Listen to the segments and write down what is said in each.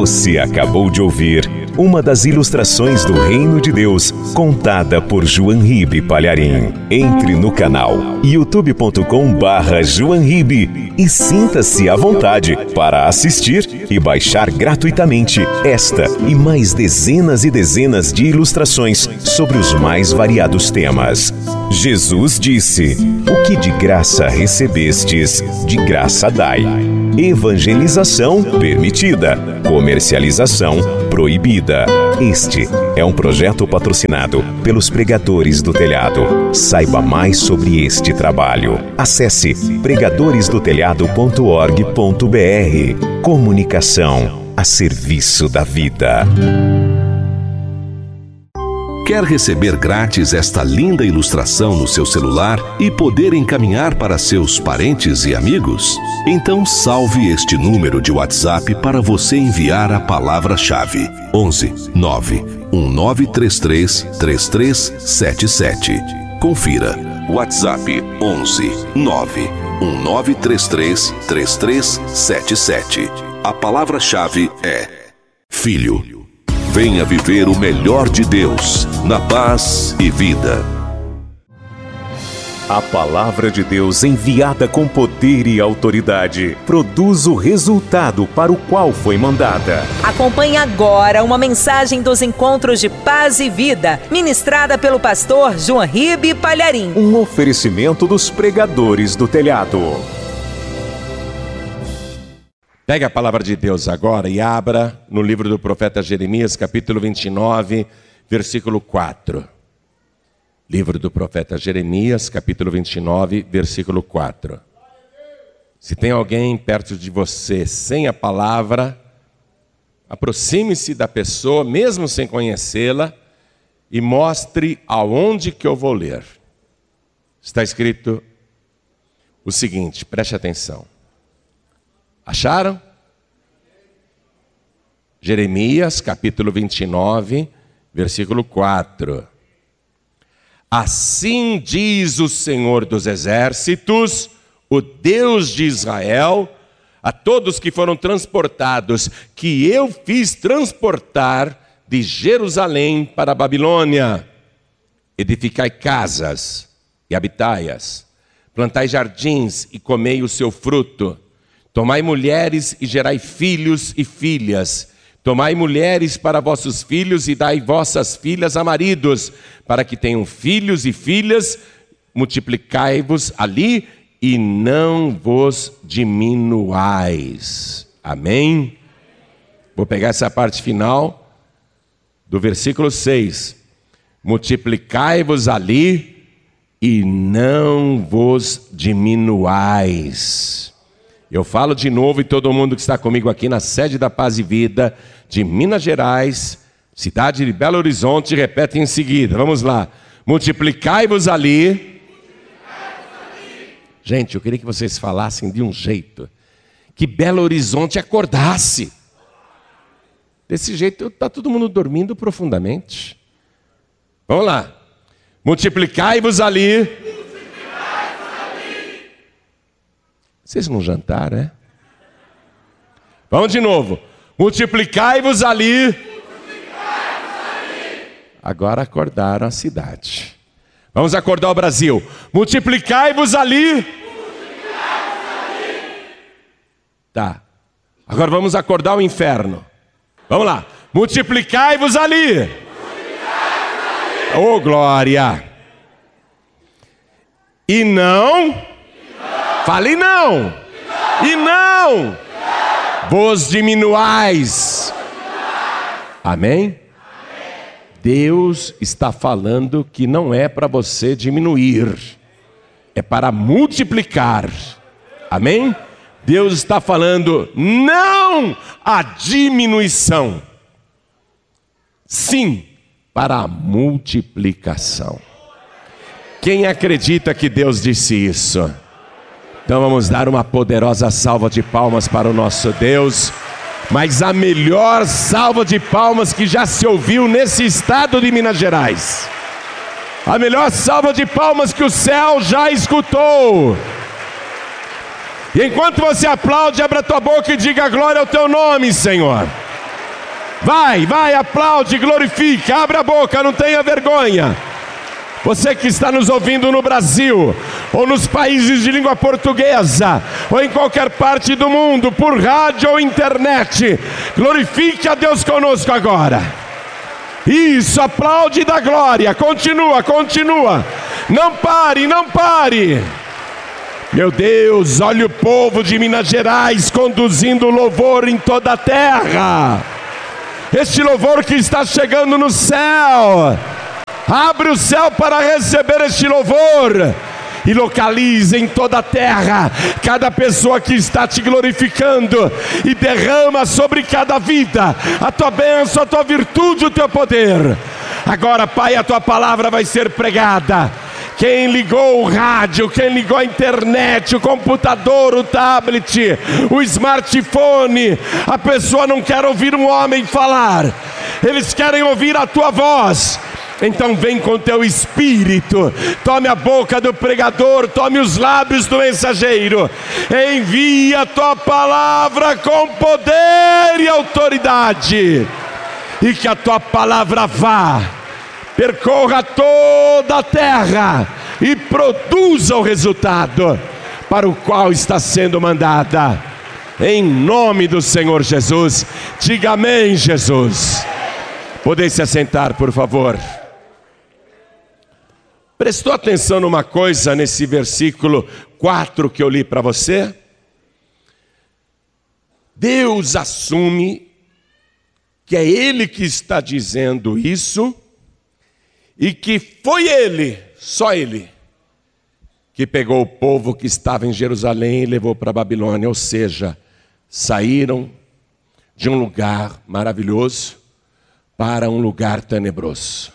Você acabou de ouvir uma das ilustrações do Reino de Deus, contada por João Ribe Palharim. Entre no canal youtube.com/João Ribe e sinta-se à vontade para assistir e baixar gratuitamente esta e mais dezenas e dezenas de ilustrações sobre os mais variados temas. Jesus disse: "O que de graça recebestes, de graça dai." Evangelização permitida, comercialização proibida. Este é um projeto patrocinado pelos Pregadores do Telhado. Saiba mais sobre este trabalho. Acesse pregadoresdotelhado.org.br. Comunicação a serviço da vida. Quer receber grátis esta linda ilustração no seu celular e poder encaminhar para seus parentes e amigos? Então salve este número de WhatsApp para você enviar a palavra-chave: 11 9 1933 3377. Confira. WhatsApp 11 9 1933 3377. A palavra-chave é Filho. Venha viver o melhor de Deus, na paz e vida. A palavra de Deus, enviada com poder e autoridade, produz o resultado para o qual foi mandada. Acompanhe agora uma mensagem dos Encontros de Paz e Vida, ministrada pelo pastor João Ribe Palharim. Um oferecimento dos Pregadores do Telhado. Pegue a palavra de Deus agora e abra no livro do profeta Jeremias, capítulo 29, versículo 4. Livro do profeta Jeremias, capítulo 29, versículo 4. Se tem alguém perto de você sem a palavra, aproxime-se da pessoa, mesmo sem conhecê-la, e mostre aonde que eu vou ler. Está escrito o seguinte, preste atenção. Acharam? Jeremias, capítulo 29, versículo 4. Assim diz o Senhor dos Exércitos, o Deus de Israel, a todos que foram transportados, que eu fiz transportar de Jerusalém para a Babilônia. Edificai casas e habitai-as, plantai jardins e comei o seu fruto. Tomai mulheres e gerai filhos e filhas. Tomai mulheres para vossos filhos e dai vossas filhas a maridos, para que tenham filhos e filhas. Multiplicai-vos ali e não vos diminuais. Amém? Vou pegar essa parte final do versículo 6. Multiplicai-vos ali e não vos diminuais. Eu falo de novo e todo mundo que está comigo aqui na sede da Paz e Vida de Minas Gerais, cidade de Belo Horizonte, repete em seguida. Vamos lá. Multiplicai-vos ali. Gente, eu queria que vocês falassem de um jeito que Belo Horizonte acordasse. Desse jeito está todo mundo dormindo profundamente. Vamos lá. Multiplicai-vos ali. Vocês não jantaram, é? Vamos de novo. Multiplicai-vos ali. Agora acordaram a cidade. Vamos acordar o Brasil. Multiplicai-vos ali. Tá. Agora vamos acordar o inferno. Vamos lá. Multiplicai-vos ali. Oh, glória. E não... Fale não. E não vos diminuais. Amém? Deus está falando que não é para você diminuir, é para multiplicar. Amém? Deus está falando não à diminuição, sim para a multiplicação. Quem acredita que Deus disse isso? Então vamos dar uma poderosa salva de palmas para o nosso Deus. Mas a melhor salva de palmas que já se ouviu nesse estado de Minas Gerais. A melhor salva de palmas que o céu já escutou. E enquanto você aplaude, abra tua boca e diga glória ao teu nome, Senhor. Vai, aplaude, glorifica, abre a boca, não tenha vergonha. Você que está nos ouvindo no Brasil, ou nos países de língua portuguesa, ou em qualquer parte do mundo, por rádio ou internet, glorifique a Deus conosco agora. Isso, aplaude e dá glória, continua. Não pare. Meu Deus, olha o povo de Minas Gerais conduzindo louvor em toda a terra. Este louvor que está chegando no céu. Abre o céu para receber este louvor e localize em toda a terra cada pessoa que está te glorificando e derrama sobre cada vida a tua bênção, a tua virtude, o teu poder. Agora, Pai, a tua palavra vai ser pregada. Quem ligou o rádio, quem ligou a internet, o computador, o tablet, o smartphone, a pessoa não quer ouvir um homem falar, eles querem ouvir a tua voz. Então vem com teu espírito, tome a boca do pregador, tome os lábios do mensageiro, envia a tua palavra com poder e autoridade, e que a tua palavra vá, percorra toda a terra e produza o resultado para o qual está sendo mandada, em nome do Senhor Jesus. Diga amém, Jesus. Podem se assentar, por favor. Prestou atenção numa coisa nesse versículo 4 que eu li para você? Deus assume que é Ele que está dizendo isso e que foi Ele, só Ele, que pegou o povo que estava em Jerusalém e levou para a Babilônia, ou seja, saíram de um lugar maravilhoso para um lugar tenebroso.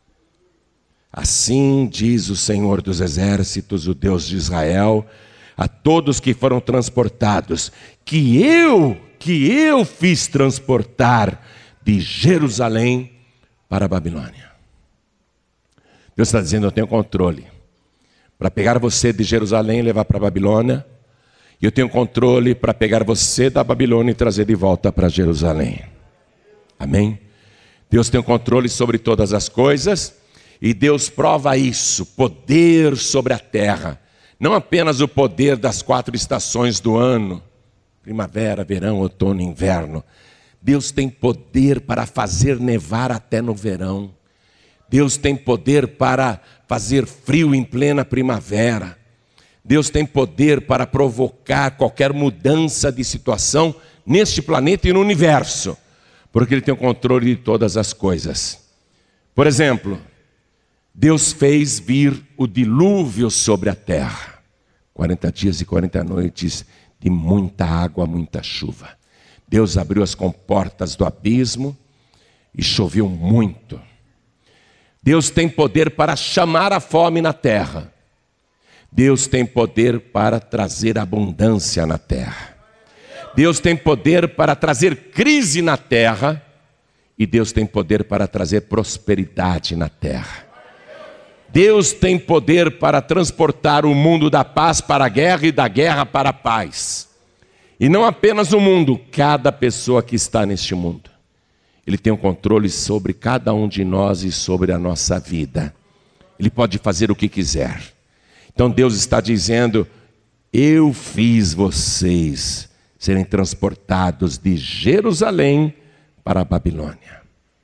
Assim diz o Senhor dos Exércitos, o Deus de Israel, a todos que foram transportados, que eu fiz transportar de Jerusalém para a Babilônia. Deus está dizendo, eu tenho controle para pegar você de Jerusalém e levar para a Babilônia, e eu tenho controle para pegar você da Babilônia e trazer de volta para Jerusalém. Amém? Deus tem o controle sobre todas as coisas, e Deus prova isso, poder sobre a terra. Não apenas o poder das 4 estações do ano, primavera, verão, outono e inverno. Deus tem poder para fazer nevar até no verão. Deus tem poder para fazer frio em plena primavera. Deus tem poder para provocar qualquer mudança de situação neste planeta e no universo, porque Ele tem o controle de todas as coisas. Por exemplo, Deus fez vir o dilúvio sobre a terra. 40 dias e 40 noites de muita água, muita chuva. Deus abriu as comportas do abismo e choveu muito. Deus tem poder para chamar a fome na terra. Deus tem poder para trazer abundância na terra. Deus tem poder para trazer crise na terra. E Deus tem poder para trazer prosperidade na terra. Deus tem poder para transportar o mundo da paz para a guerra e da guerra para a paz. E não apenas o mundo, cada pessoa que está neste mundo. Ele tem o controle sobre cada um de nós e sobre a nossa vida. Ele pode fazer o que quiser. Então Deus está dizendo, eu fiz vocês serem transportados de Jerusalém para a Babilônia.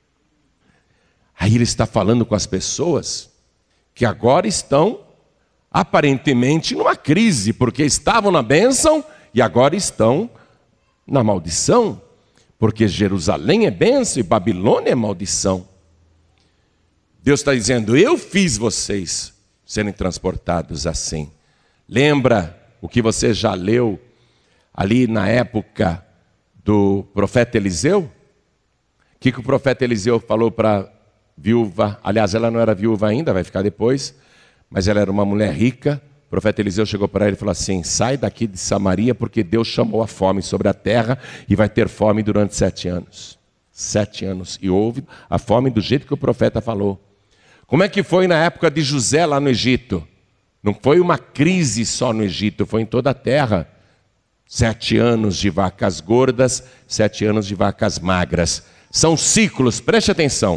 Aí Ele está falando com as pessoas que agora estão aparentemente numa crise, porque estavam na bênção e agora estão na maldição, porque Jerusalém é bênção e Babilônia é maldição. Deus está dizendo, eu fiz vocês serem transportados assim. Lembra o que você já leu ali na época do profeta Eliseu? O que o profeta Eliseu falou para viúva? Aliás, ela não era viúva ainda, vai ficar depois, mas ela era uma mulher rica. O profeta Eliseu chegou para ele e falou assim, sai daqui de Samaria, porque Deus chamou a fome sobre a terra e vai ter fome durante 7 anos. 7 anos. E houve a fome do jeito que o profeta falou. Como é que foi na época de José lá no Egito? Não foi uma crise só no Egito, foi em toda a terra. 7 anos de vacas gordas, 7 anos de vacas magras. São ciclos, preste atenção.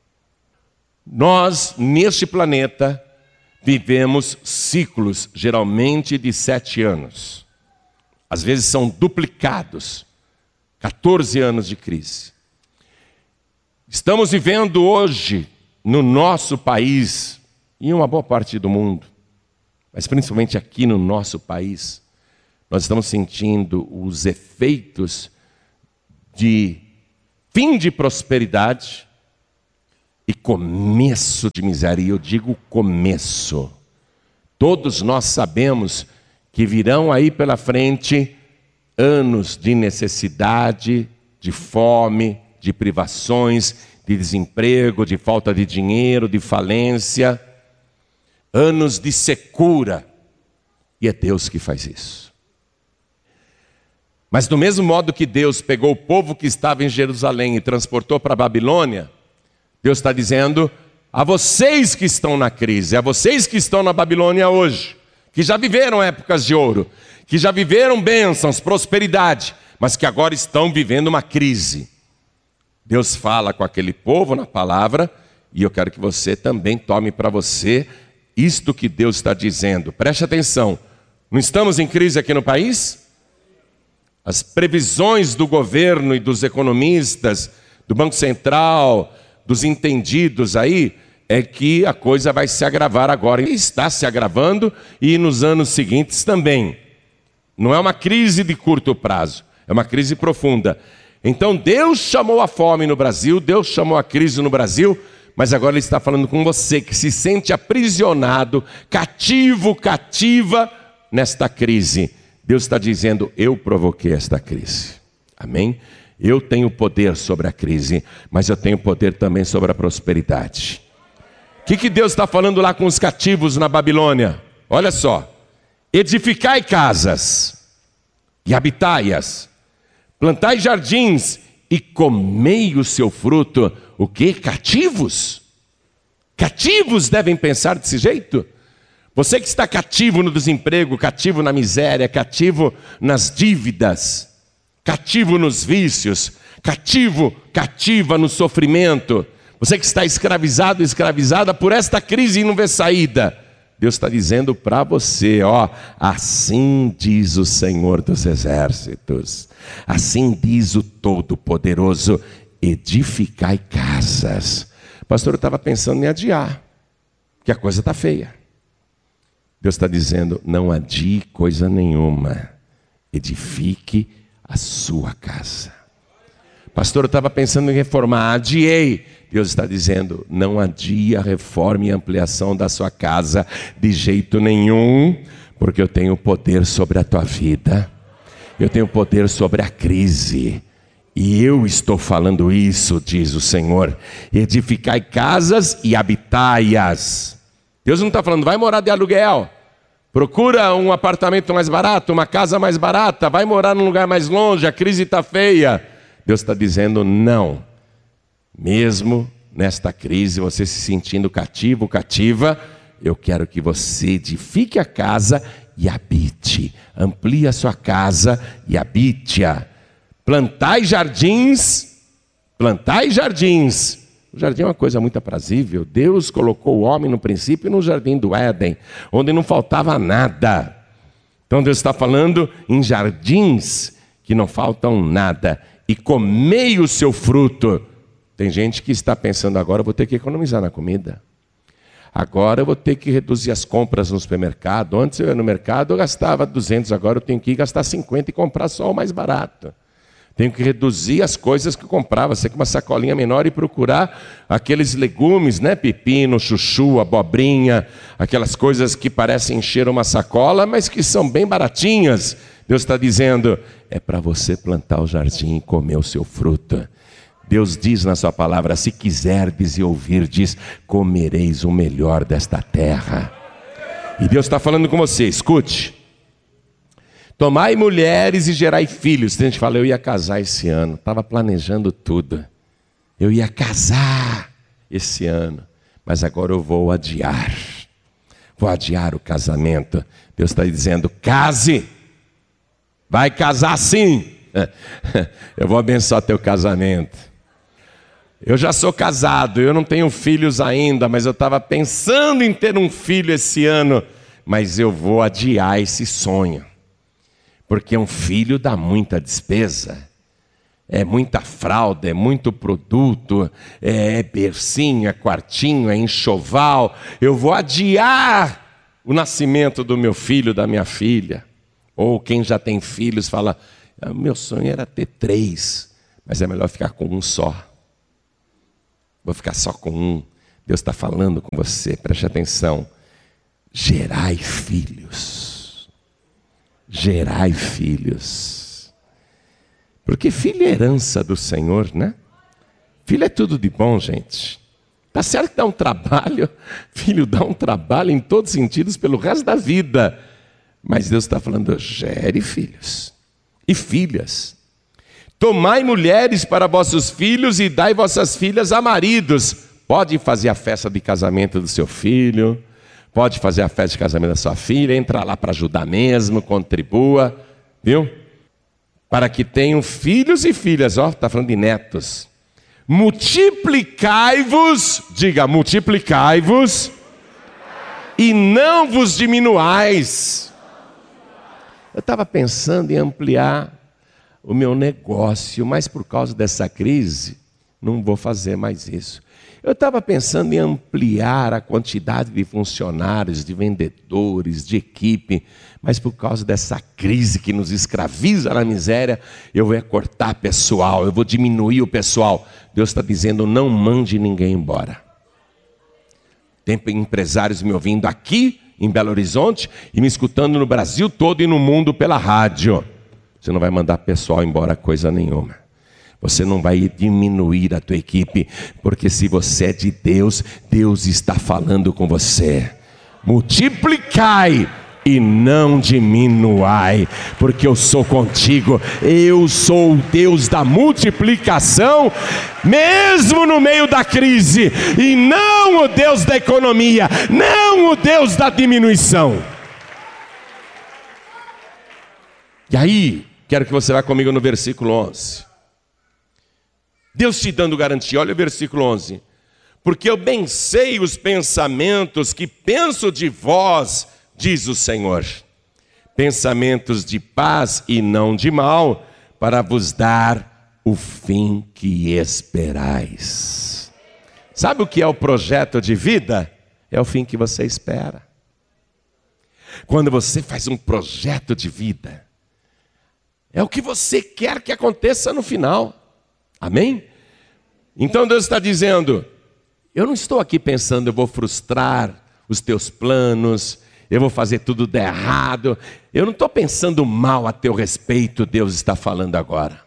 Nós, neste planeta, vivemos ciclos, geralmente de 7 anos. Às vezes são duplicados. 14 anos de crise. Estamos vivendo hoje, no nosso país, e em uma boa parte do mundo, mas principalmente aqui no nosso país, nós estamos sentindo os efeitos de fim de prosperidade e começo de miséria. E eu digo começo. Todos nós sabemos que virão aí pela frente anos de necessidade, de fome, de privações, de desemprego, de falta de dinheiro, de falência, anos de secura. E é Deus que faz isso. Mas do mesmo modo que Deus pegou o povo que estava em Jerusalém e transportou para a Babilônia, Deus está dizendo a vocês que estão na crise, a vocês que estão na Babilônia hoje, que já viveram épocas de ouro, que já viveram bênçãos, prosperidade, mas que agora estão vivendo uma crise. Deus fala com aquele povo na palavra, e eu quero que você também tome para você isto que Deus está dizendo. Preste atenção, não estamos em crise aqui no país? As previsões do governo e dos economistas, do Banco Central, dos entendidos aí, é que a coisa vai se agravar agora. E está se agravando, e nos anos seguintes também. Não é uma crise de curto prazo, é uma crise profunda. Então Deus chamou a fome no Brasil, Deus chamou a crise no Brasil, mas agora Ele está falando com você que se sente aprisionado, cativo, cativa nesta crise. Deus está dizendo, eu provoquei esta crise. Amém? Eu tenho poder sobre a crise, mas eu tenho poder também sobre a prosperidade. O que Deus está falando lá com os cativos na Babilônia? Olha só. Edificai casas e habitai-as. Plantai jardins e comei o seu fruto. O quê? Cativos? Cativos devem pensar desse jeito? Você que está cativo no desemprego, cativo na miséria, cativo nas dívidas, cativo nos vícios, cativa no sofrimento. Você que está escravizado, escravizada por esta crise e não vê saída. Deus está dizendo para você, ó, assim diz o Senhor dos Exércitos, assim diz o Todo-Poderoso, edificai casas. Pastor, eu estava pensando em adiar, porque a coisa está feia. Deus está dizendo, não adie coisa nenhuma, edifique a sua casa. Pastor, eu estava pensando em reformar, adiei. Deus está dizendo, não adie a reforma e ampliação da sua casa de jeito nenhum, porque eu tenho poder sobre a tua vida, eu tenho poder sobre a crise, e eu estou falando isso, diz o Senhor, edificai casas e habitai-as. Deus não está falando, vai morar de aluguel, procura um apartamento mais barato, uma casa mais barata, vai morar num lugar mais longe, a crise está feia. Deus está dizendo não, mesmo nesta crise, você se sentindo cativo, cativa, eu quero que você edifique a casa e habite, amplie a sua casa e habite-a. Plantai jardins. O jardim é uma coisa muito aprazível. Deus colocou o homem no princípio no jardim do Éden, onde não faltava nada. Então Deus está falando em jardins que não faltam nada. E comei o seu fruto. Tem gente que está pensando, agora eu vou ter que economizar na comida. Agora eu vou ter que reduzir as compras no supermercado. Antes eu ia no mercado, eu gastava 200, agora eu tenho que ir gastar 50 e comprar só o mais barato. Tenho que reduzir as coisas que eu comprava, ser com uma sacolinha menor e procurar aqueles legumes, né? Pepino, chuchu, abobrinha, aquelas coisas que parecem encher uma sacola, mas que são bem baratinhas. Deus está dizendo, é para você plantar o jardim e comer o seu fruto. Deus diz na sua palavra, se quiserdes e ouvirdes, comereis o melhor desta terra. E Deus está falando com você, escute. Tomai mulheres e gerai filhos. Tem gente que fala, eu ia casar esse ano, estava planejando tudo. Eu ia casar esse ano, mas agora eu vou adiar. Vou adiar o casamento. Deus está dizendo, case. Vai casar sim. Eu vou abençoar teu casamento. Eu já sou casado, eu não tenho filhos ainda, mas eu estava pensando em ter um filho esse ano. Mas eu vou adiar esse sonho. Porque um filho dá muita despesa. É muita fralda, é muito produto, é bercinho, é quartinho, é enxoval. Eu vou adiar o nascimento do meu filho, da minha filha. Ou quem já tem filhos fala, meu sonho era ter 3, mas é melhor ficar com um só. Vou ficar só com um. Deus está falando com você, preste atenção. Gerai filhos. Gerai filhos. Porque filho é herança do Senhor, né? Filho é tudo de bom, gente. Tá certo que dá um trabalho. Filho dá um trabalho em todos os sentidos pelo resto da vida. Mas Deus está falando, gere filhos e filhas. Tomai mulheres para vossos filhos e dai vossas filhas a maridos. Pode fazer a festa de casamento do seu filho, pode fazer a festa de casamento da sua filha, entra lá para ajudar mesmo, contribua, viu? Para que tenham filhos e filhas, está falando de netos. Multiplicai-vos, diga, multiplicai-vos, e não vos diminuais. Eu estava pensando em ampliar o meu negócio, mas por causa dessa crise, não vou fazer mais isso. Eu estava pensando em ampliar a quantidade de funcionários, de vendedores, de equipe, mas por causa dessa crise que nos escraviza na miséria, eu vou cortar pessoal, eu vou diminuir o pessoal. Deus está dizendo, não mande ninguém embora. Tem empresários me ouvindo aqui, em Belo Horizonte, e me escutando no Brasil todo e no mundo pela rádio. Você não vai mandar pessoal embora coisa nenhuma. Você não vai diminuir a tua equipe, porque se você é de Deus, Deus está falando com você. Multiplicai e não diminuai, porque eu sou contigo. Eu sou o Deus da multiplicação, mesmo no meio da crise, e não o Deus da economia, não o Deus da diminuição. E aí, quero que você vá comigo no versículo 11. Deus te dando garantia, olha o versículo 11. Porque eu bem sei os pensamentos que penso de vós, diz o Senhor. Pensamentos de paz e não de mal, para vos dar o fim que esperais. Sabe o que é o projeto de vida? É o fim que você espera. Quando você faz um projeto de vida, é o que você quer que aconteça no final. Amém? Então Deus está dizendo, eu não estou aqui pensando, eu vou frustrar os teus planos, eu vou fazer tudo de errado. Eu não estou pensando mal a teu respeito, Deus está falando agora.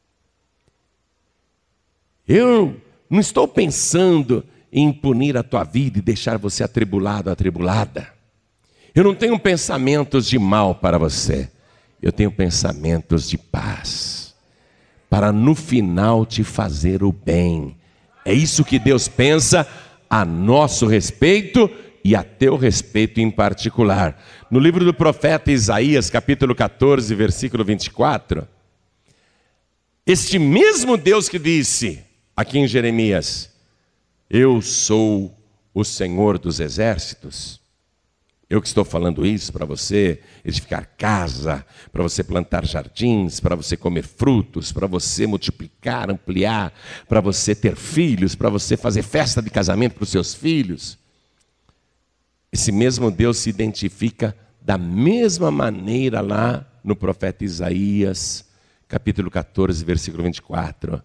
Eu não estou pensando em punir a tua vida e deixar você atribulado, atribulada. Eu não tenho pensamentos de mal para você. Eu tenho pensamentos de paz, para no final te fazer o bem. É isso que Deus pensa a nosso respeito e a teu respeito em particular. No livro do profeta Isaías, capítulo 14, versículo 24, este mesmo Deus que disse aqui em Jeremias, eu sou o Senhor dos exércitos. Eu que estou falando isso para você edificar casa, para você plantar jardins, para você comer frutos, para você multiplicar, ampliar, para você ter filhos, para você fazer festa de casamento para os seus filhos. Esse mesmo Deus se identifica da mesma maneira lá no profeta Isaías, capítulo 14, versículo 24.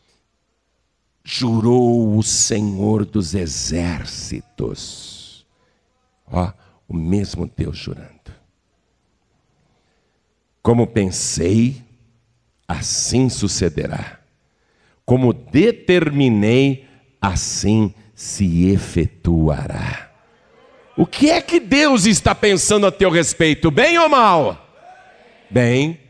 Jurou o Senhor dos exércitos. O mesmo Deus jurando. Como pensei, assim sucederá. Como determinei, assim se efetuará. O que é que Deus está pensando a teu respeito? Bem ou mal? Bem.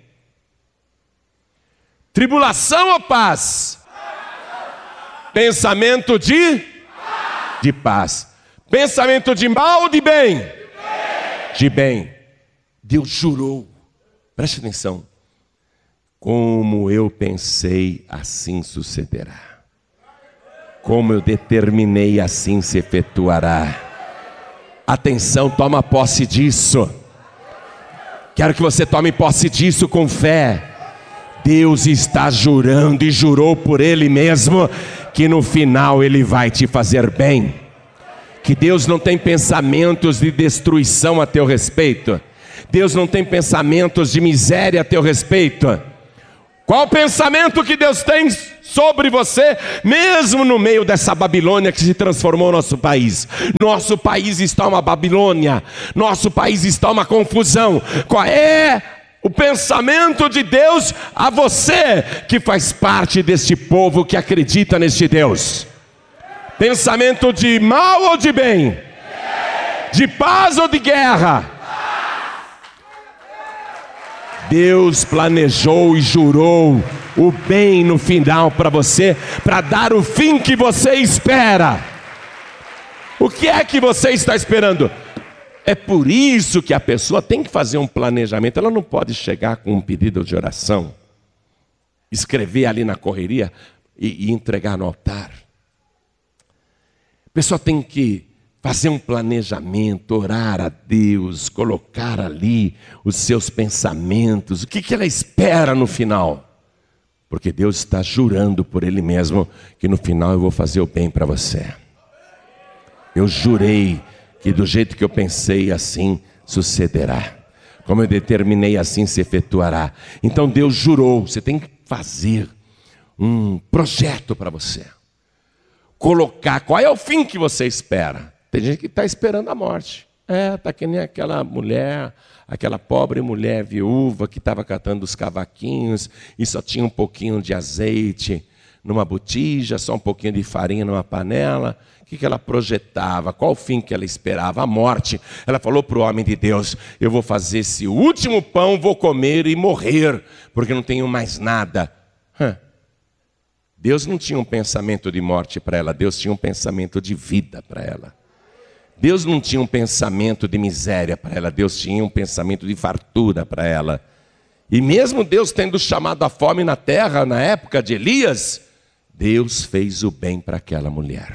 Tribulação ou paz? Pensamento de paz. Pensamento de mal ou de bem? De bem. Deus jurou. Preste atenção. Como eu pensei, assim sucederá. Como eu determinei, assim se efetuará. Atenção, toma posse disso. Quero que você tome posse disso com fé. Deus está jurando e jurou por Ele mesmo que no final Ele vai te fazer bem. Que Deus não tem pensamentos de destruição a teu respeito. Deus não tem pensamentos de miséria a teu respeito. Qual o pensamento que Deus tem sobre você, mesmo no meio dessa Babilônia que se transformou nosso país? Nosso país está uma Babilônia, nosso país está uma confusão. Qual é o pensamento de Deus a você que faz parte deste povo que acredita neste Deus? Pensamento de mal ou de bem? De paz ou de guerra? Deus planejou e jurou o bem no final para você, para dar o fim que você espera. O que é que você está esperando? É por isso que a pessoa tem que fazer um planejamento. Ela não pode chegar com um pedido de oração, escrever ali na correria e entregar no altar. A pessoa tem que fazer um planejamento, orar a Deus, colocar ali os seus pensamentos, o que ela espera no final. Porque Deus está jurando por Ele mesmo que no final eu vou fazer o bem para você. Eu jurei que do jeito que eu pensei, assim sucederá. Como eu determinei, assim se efetuará. Então Deus jurou, você tem que fazer um projeto para você. Colocar, qual é o fim que você espera? Tem gente que está esperando a morte. Está que nem aquela mulher, aquela pobre mulher viúva que estava catando os cavaquinhos e só tinha um pouquinho de azeite numa botija, só um pouquinho de farinha numa panela. O que ela projetava? Qual o fim que ela esperava? A morte. Ela falou para o homem de Deus: eu vou fazer esse último pão, vou comer e morrer, porque não tenho mais nada. Deus não tinha um pensamento de morte para ela, Deus tinha um pensamento de vida para ela. Deus não tinha um pensamento de miséria para ela, Deus tinha um pensamento de fartura para ela. E mesmo Deus tendo chamado a fome na terra na época de Elias, Deus fez o bem para aquela mulher.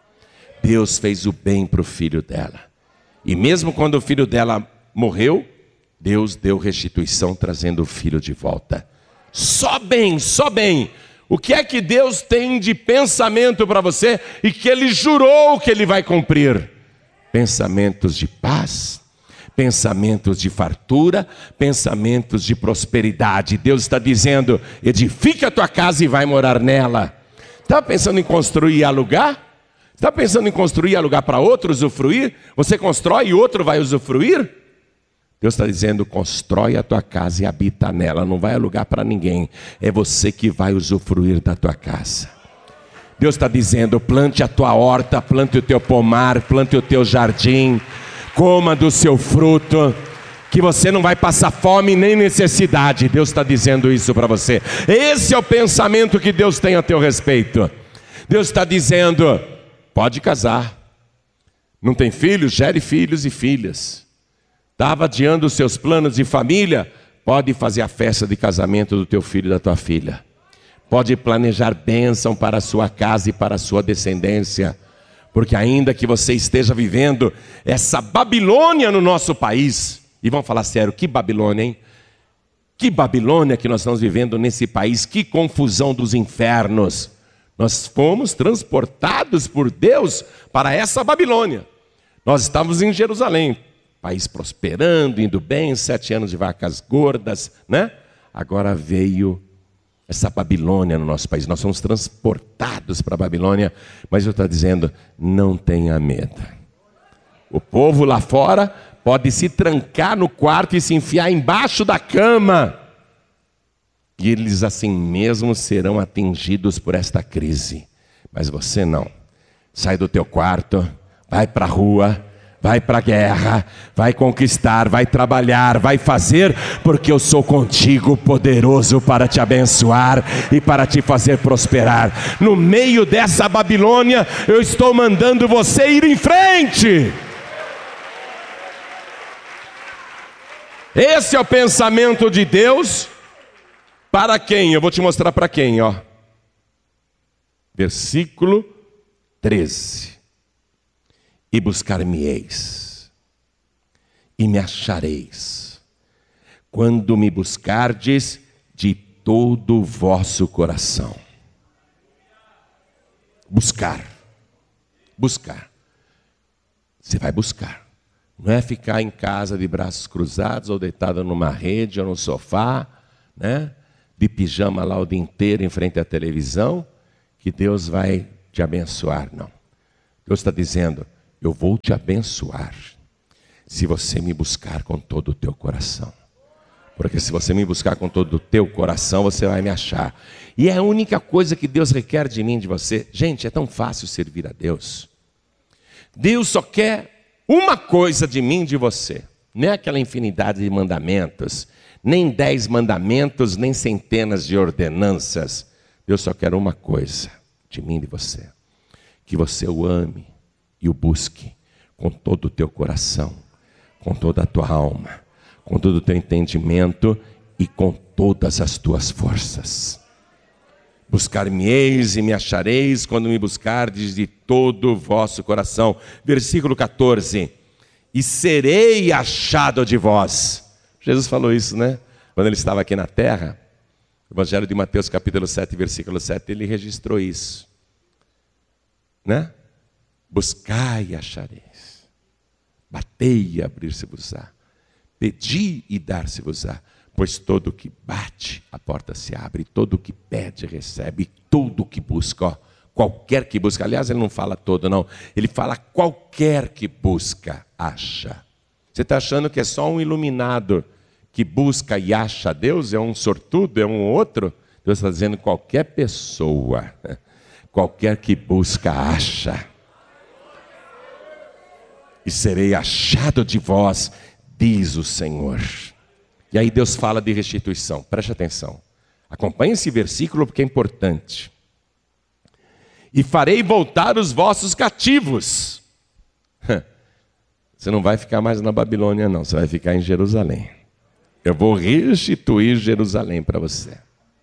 Deus fez o bem para o filho dela. E mesmo quando o filho dela morreu, Deus deu restituição trazendo o filho de volta. Só bem, só bem. O que é que Deus tem de pensamento para você e que Ele jurou que Ele vai cumprir? Pensamentos de paz, pensamentos de fartura, pensamentos de prosperidade. Deus está dizendo: edifica a tua casa e vai morar nela. Está pensando em construir e alugar? Está pensando em construir e alugar para outro usufruir? Você constrói e outro vai usufruir? Deus está dizendo: constrói a tua casa e habita nela. Não vai alugar para ninguém. É você que vai usufruir da tua casa. Deus está dizendo: plante a tua horta, plante o teu pomar, plante o teu jardim, coma do seu fruto, que você não vai passar fome nem necessidade. Deus está dizendo isso para você. Esse é o pensamento que Deus tem a teu respeito. Deus está dizendo: pode casar. Não tem filhos? Gere filhos e filhas. Estava adiando os seus planos de família? Pode fazer a festa de casamento do teu filho e da tua filha. Pode planejar bênção para a sua casa e para a sua descendência. Porque ainda que você esteja vivendo essa Babilônia no nosso país, e vamos falar sério, que Babilônia, hein? Que Babilônia que nós estamos vivendo nesse país, que confusão dos infernos. Nós fomos transportados por Deus para essa Babilônia. Nós estávamos em Jerusalém, país prosperando, indo bem, 7 anos de vacas gordas, né? Agora veio essa Babilônia no nosso país. Nós somos transportados para a Babilônia, mas eu estou dizendo: não tenha medo. O povo lá fora pode se trancar no quarto e se enfiar embaixo da cama, e eles assim mesmo serão atingidos por esta crise. Mas você não. Sai do teu quarto, vai para a rua, vai para a guerra, vai conquistar, vai trabalhar, vai fazer, porque eu sou contigo, poderoso para te abençoar e para te fazer prosperar. No meio dessa Babilônia, eu estou mandando você ir em frente. Esse é o pensamento de Deus para quem? Eu vou te mostrar para quem, ó. Versículo 13. E buscar-me-eis, e me achareis, quando me buscardes de todo o vosso coração. Buscar. Você vai buscar. Não é ficar em casa de braços cruzados, ou deitado numa rede, ou no sofá, né? De pijama lá o dia inteiro em frente à televisão, que Deus vai te abençoar. Não. Deus está dizendo, eu vou te abençoar se você me buscar com todo o teu coração. Porque se você me buscar com todo o teu coração, você vai me achar. E é a única coisa que Deus requer de mim e de você. Gente, é tão fácil servir a Deus. Deus só quer uma coisa de mim e de você. Não é aquela infinidade de mandamentos, nem 10 mandamentos, nem centenas de ordenanças. Deus só quer uma coisa de mim e de você. Que você o ame e o busque com todo o teu coração, com toda a tua alma, com todo o teu entendimento e com todas as tuas forças. Buscar-me-eis e me achareis quando me buscardes de todo o vosso coração. Versículo 14. E serei achado de vós. Jesus falou isso, né? Quando ele estava aqui na terra. Evangelho de Mateus capítulo 7, versículo 7, ele registrou isso. Né? Buscai e achareis. Batei e abrir-se-vos-á. Pedi e dar-se-vos-á. Pois todo o que bate, a porta se abre. Todo o que pede, recebe. Todo o que busca, ó, qualquer que busca. Aliás, ele não fala todo, não. Ele fala qualquer que busca, acha. Você está achando que é só um iluminado que busca e acha Deus? É um sortudo? É um outro? Deus está dizendo qualquer pessoa. Qualquer que busca, acha. E serei achado de vós, diz o Senhor. E aí Deus fala de restituição. Preste atenção. Acompanhe esse versículo porque é importante. E farei voltar os vossos cativos. Você não vai ficar mais na Babilônia, não. Você vai ficar em Jerusalém. Eu vou restituir Jerusalém para você.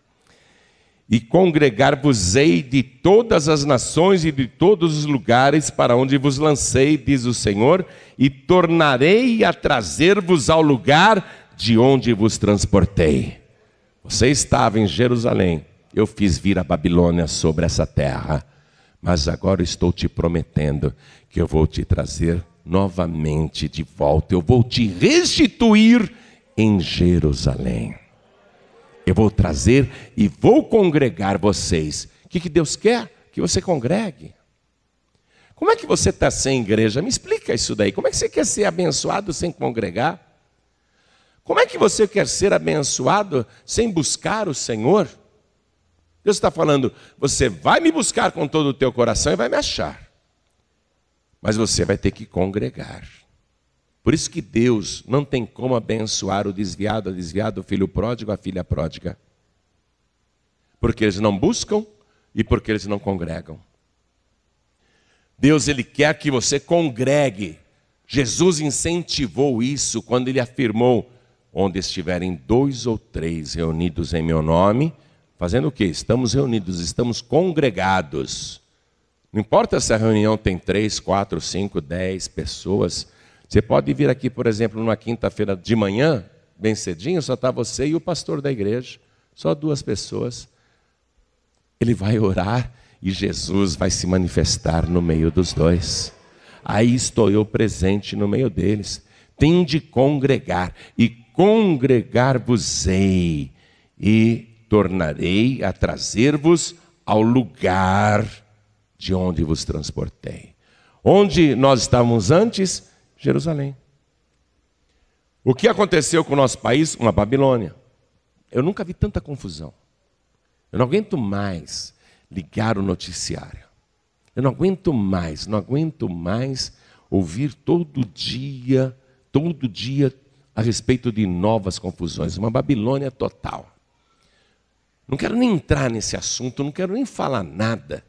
E congregar-vos-ei de todas as nações e de todos os lugares para onde vos lancei, diz o Senhor, e tornarei a trazer-vos ao lugar de onde vos transportei. Você estava em Jerusalém, eu fiz vir a Babilônia sobre essa terra, mas agora estou te prometendo que eu vou te trazer novamente de volta, eu vou te restituir em Jerusalém. Eu vou trazer e vou congregar vocês. O que Deus quer? Que você congregue. Como é que você está sem igreja? Me explica isso daí. Como é que você quer ser abençoado sem congregar? Como é que você quer ser abençoado sem buscar o Senhor? Deus está falando, você vai me buscar com todo o teu coração e vai me achar. Mas você vai ter que congregar. Por isso que Deus não tem como abençoar o desviado, a desviada, o filho pródigo, a filha pródiga. Porque eles não buscam e porque eles não congregam. Deus, Ele quer que você congregue. Jesus incentivou isso quando Ele afirmou, onde estiverem 2 ou 3 reunidos em meu nome, fazendo o quê? Estamos reunidos, estamos congregados. Não importa se a reunião tem 3, 4, 5, 10 pessoas. Você pode vir aqui, por exemplo, numa quinta-feira de manhã, bem cedinho, só está você e o pastor da igreja. Só 2 pessoas. Ele vai orar e Jesus vai se manifestar no meio dos 2. Aí estou eu presente no meio deles. Tende congregar e congregar-vos-ei e tornarei a trazer-vos ao lugar de onde vos transportei. Onde nós estávamos antes? Jerusalém. O que aconteceu com o nosso país? Uma Babilônia. Eu nunca vi tanta confusão. Eu não aguento mais ligar o noticiário. Eu não aguento mais ouvir todo dia a respeito de novas confusões. Uma Babilônia total. Não quero nem entrar nesse assunto, não quero nem falar nada.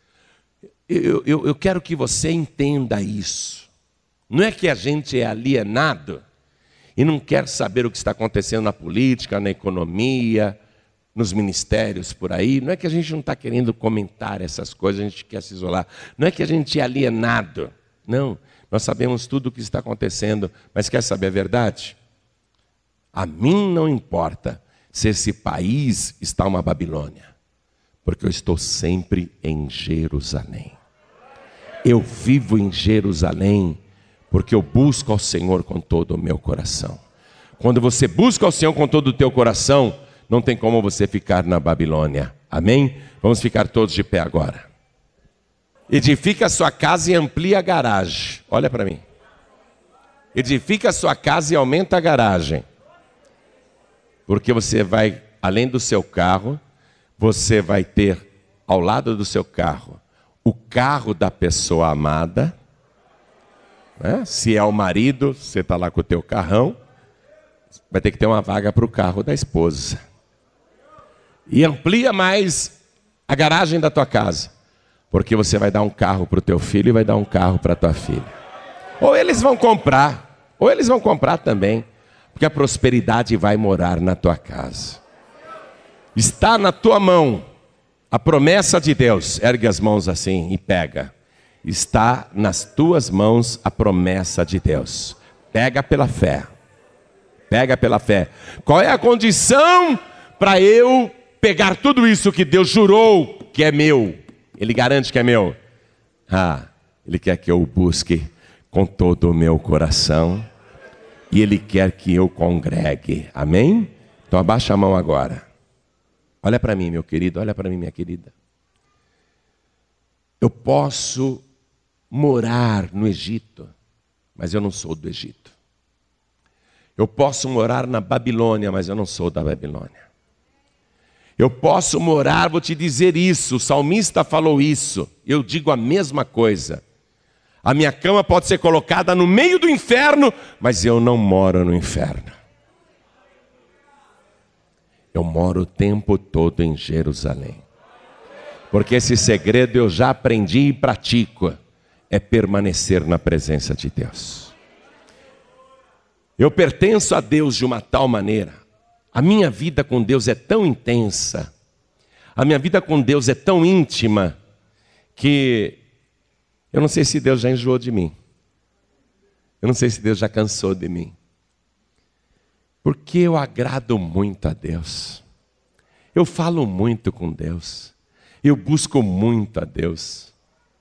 Eu quero que você entenda isso. Não é que a gente é alienado e não quer saber o que está acontecendo na política, na economia, nos ministérios por aí, não é que a gente não está querendo comentar essas coisas, a gente quer se isolar. Não é que a gente é alienado. Não, nós sabemos tudo o que está acontecendo. Mas quer saber a verdade? A mim não importa se esse país está uma Babilônia, porque eu estou sempre em Jerusalém. Eu vivo em Jerusalém porque eu busco ao Senhor com todo o meu coração. Quando você busca ao Senhor com todo o teu coração, não tem como você ficar na Babilônia. Amém? Vamos ficar todos de pé agora. Edifica a sua casa e amplia a garagem. Olha para mim. Edifica a sua casa e aumenta a garagem. Porque você vai, além do seu carro, você vai ter ao lado do seu carro o carro da pessoa amada. Né? Se é o marido, você está lá com o teu carrão, vai ter que ter uma vaga para o carro da esposa. E amplia mais a garagem da tua casa, porque você vai dar um carro para o teu filho e vai dar um carro para a tua filha. Ou eles vão comprar também, porque a prosperidade vai morar na tua casa. Está na tua mão a promessa de Deus. Ergue as mãos assim e pega. Está nas tuas mãos a promessa de Deus. Pega pela fé. Pega pela fé. Qual é a condição para eu pegar tudo isso que Deus jurou que é meu? Ele garante que é meu. Ele quer que eu o busque com todo o meu coração. E Ele quer que eu congregue. Amém? Então abaixa a mão agora. Olha para mim, meu querido. Olha para mim, minha querida. Eu posso morar no Egito, mas eu não sou do Egito. Eu posso morar na Babilônia, mas eu não sou da Babilônia. Eu posso morar, vou te dizer isso, o salmista falou isso, eu digo a mesma coisa. A minha cama pode ser colocada no meio do inferno, mas eu não moro no inferno. Eu moro o tempo todo em Jerusalém. Porque esse segredo eu já aprendi e pratico, é permanecer na presença de Deus. Eu pertenço a Deus de uma tal maneira, a minha vida com Deus é tão intensa, a minha vida com Deus é tão íntima, que eu não sei se Deus já enjoou de mim. Eu não sei se Deus já cansou de mim. Porque eu agrado muito a Deus. Eu falo muito com Deus. Eu busco muito a Deus.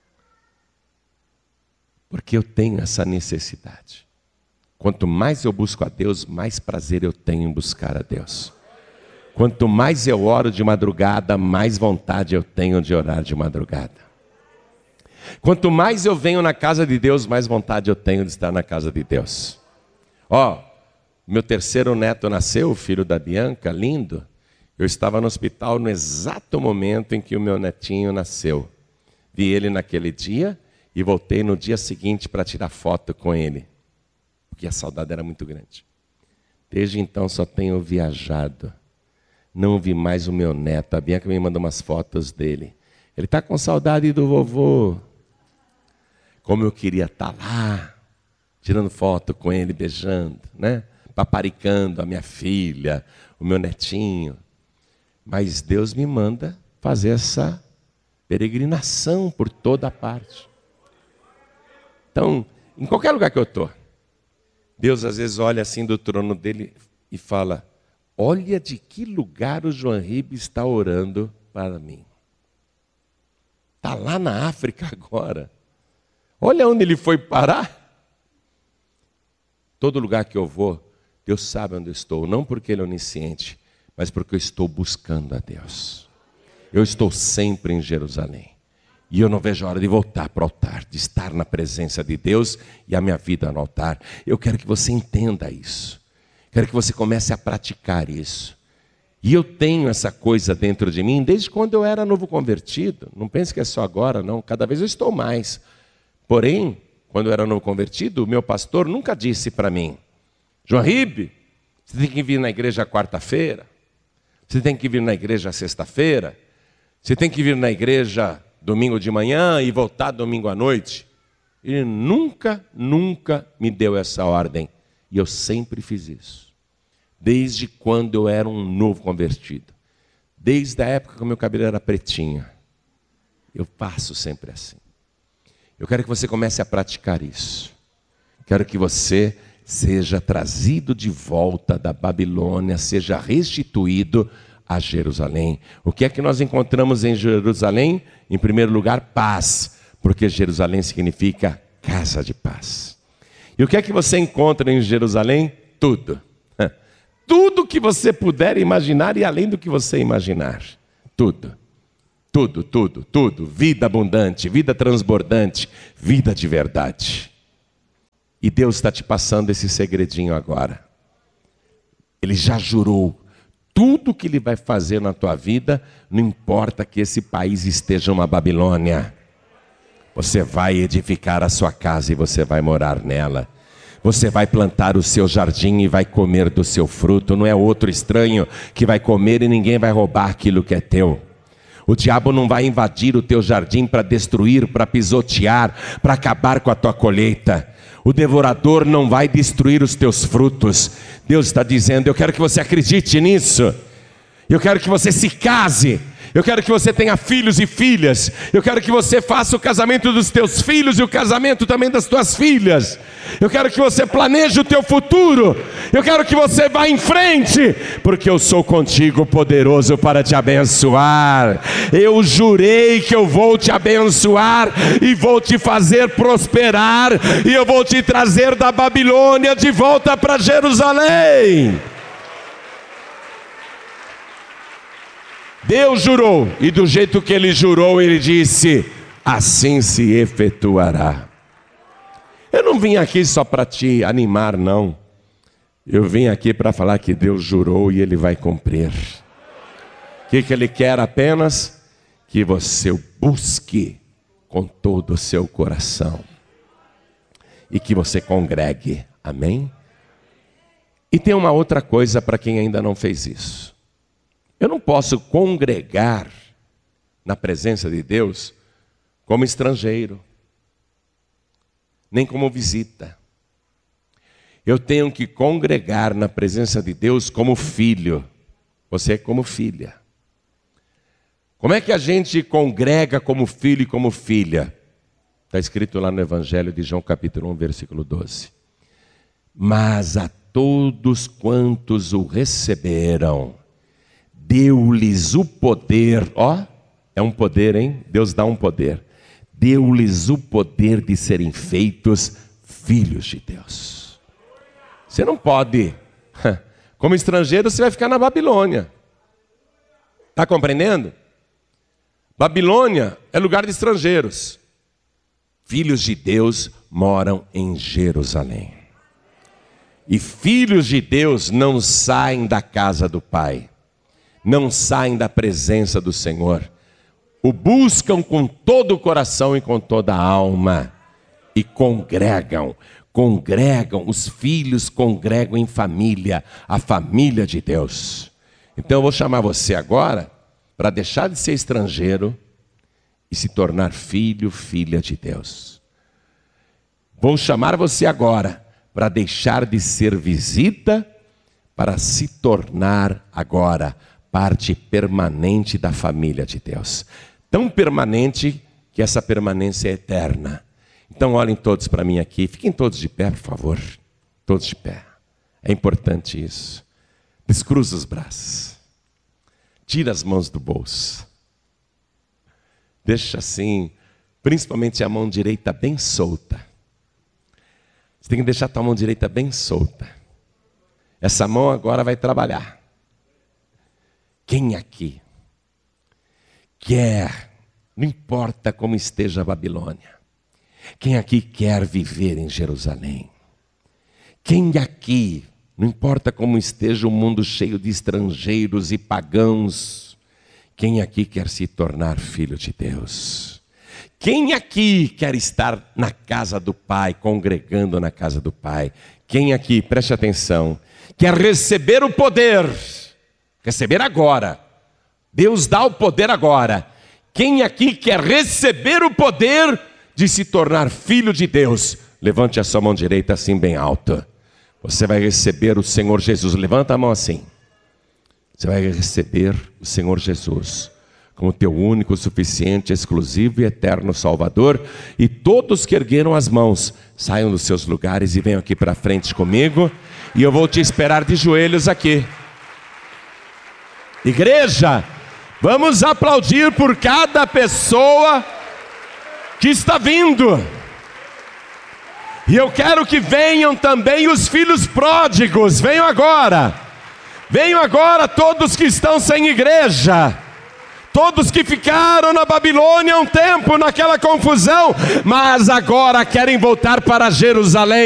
Porque eu tenho essa necessidade. Quanto mais eu busco a Deus, mais prazer eu tenho em buscar a Deus. Quanto mais eu oro de madrugada, mais vontade eu tenho de orar de madrugada. Quanto mais eu venho na casa de Deus, mais vontade eu tenho de estar na casa de Deus. Meu terceiro neto nasceu, o filho da Bianca, lindo. Eu estava no hospital no exato momento em que o meu netinho nasceu. Vi ele naquele dia e voltei no dia seguinte para tirar foto com ele. Porque a saudade era muito grande. Desde então só tenho viajado. Não vi mais o meu neto. A Bianca me mandou umas fotos dele. Ele está com saudade do vovô. Como eu queria estar lá, tirando foto com ele, beijando, né? Paparicando a minha filha, o meu netinho. Mas Deus me manda fazer essa peregrinação por toda a parte. Então, em qualquer lugar que eu estou, Deus às vezes olha assim do trono dele e fala: olha de que lugar o João Ribe está orando para mim. Está lá na África agora. Olha onde ele foi parar. Todo lugar que eu vou, Deus sabe onde eu estou. Não porque Ele é onisciente, mas porque eu estou buscando a Deus. Eu estou sempre em Jerusalém. E eu não vejo a hora de voltar para o altar, de estar na presença de Deus e a minha vida no altar. Eu quero que você entenda isso. Quero que você comece a praticar isso. E eu tenho essa coisa dentro de mim desde quando eu era novo convertido. Não pense que é só agora, não. Cada vez eu estou mais. Porém, quando eu era novo convertido, o meu pastor nunca disse para mim: João Ribe, você tem que vir na igreja quarta-feira. Você tem que vir na igreja sexta-feira. Você tem que vir na igreja domingo de manhã e voltar domingo à noite. Ele nunca me deu essa ordem. E eu sempre fiz isso. Desde quando eu era um novo convertido. Desde a época que o meu cabelo era pretinho. Eu faço sempre assim. Eu quero que você comece a praticar isso. Quero que você seja trazido de volta da Babilônia, seja restituído a Jerusalém. O que é que nós encontramos em Jerusalém? Em primeiro lugar, paz, porque Jerusalém significa casa de paz. E o que é que você encontra em Jerusalém? Tudo. Tudo que você puder imaginar e além do que você imaginar. Tudo. Tudo, tudo, tudo. Vida abundante, vida transbordante, vida de verdade. E Deus está te passando esse segredinho agora. Ele já jurou. Tudo que Ele vai fazer na tua vida, não importa que esse país esteja uma Babilônia. Você vai edificar a sua casa e você vai morar nela. Você vai plantar o seu jardim e vai comer do seu fruto. Não é outro estranho que vai comer e ninguém vai roubar aquilo que é teu. O diabo não vai invadir o teu jardim para destruir, para pisotear, para acabar com a tua colheita. O devorador não vai destruir os teus frutos. Deus está dizendo, eu quero que você acredite nisso. Eu quero que você se case. Eu quero que você tenha filhos e filhas. Eu quero que você faça o casamento dos teus filhos e o casamento também das tuas filhas. Eu quero que você planeje o teu futuro. Eu quero que você vá em frente, porque eu sou contigo, poderoso para te abençoar. Eu jurei que eu vou te abençoar e vou te fazer prosperar, e eu vou te trazer da Babilônia de volta para Jerusalém. Deus jurou, e do jeito que Ele jurou, Ele disse, assim se efetuará. Eu não vim aqui só para te animar, não. Eu vim aqui para falar que Deus jurou e Ele vai cumprir. O que Ele quer apenas? Que você o busque com todo o seu coração. E que você congregue, amém? E tem uma outra coisa para quem ainda não fez isso. Eu não posso congregar na presença de Deus como estrangeiro, nem como visita. Eu tenho que congregar na presença de Deus como filho. Você é como filha. Como é que a gente congrega como filho e como filha? Está escrito lá no Evangelho de João capítulo 1, versículo 12. Mas a todos quantos o receberam, deu-lhes o poder, é um poder, hein? Deus dá um poder. Deu-lhes o poder de serem feitos filhos de Deus. Você não pode, como estrangeiro você vai ficar na Babilônia. Está compreendendo? Babilônia é lugar de estrangeiros. Filhos de Deus moram em Jerusalém. E filhos de Deus não saem da casa do Pai. Não saem da presença do Senhor, o buscam com todo o coração e com toda a alma, e congregam, os filhos congregam em família, a família de Deus. Então eu vou chamar você agora, para deixar de ser estrangeiro, e se tornar filho, filha de Deus. Vou chamar você agora, para deixar de ser visita, para se tornar agora parte permanente da família de Deus. Tão permanente que essa permanência é eterna. Então olhem todos para mim aqui. Fiquem todos de pé, por favor. Todos de pé. É importante isso. Descruza os braços. Tira as mãos do bolso. Deixa assim, principalmente a mão direita bem solta. Você tem que deixar a tua mão direita bem solta. Essa mão agora vai trabalhar. Quem aqui quer, não importa como esteja a Babilônia, quem aqui quer viver em Jerusalém? Quem aqui, não importa como esteja o mundo cheio de estrangeiros e pagãos, quem aqui quer se tornar filho de Deus? Quem aqui quer estar na casa do Pai, congregando na casa do Pai? Quem aqui, preste atenção, quer receber o poder? Receber agora. Deus dá o poder agora. Quem aqui quer receber o poder de se tornar filho de Deus? Levante a sua mão direita assim bem alta. Você vai receber o Senhor Jesus. Levanta a mão assim. Você vai receber o Senhor Jesus como teu único, suficiente, exclusivo e eterno Salvador. E todos que ergueram as mãos, saiam dos seus lugares e venham aqui para frente comigo. E eu vou te esperar de joelhos aqui. Igreja, vamos aplaudir por cada pessoa que está vindo. E eu quero que venham também os filhos pródigos. Venham agora. Venham agora todos que estão sem igreja. Todos que ficaram na Babilônia um tempo naquela confusão, mas agora querem voltar para Jerusalém.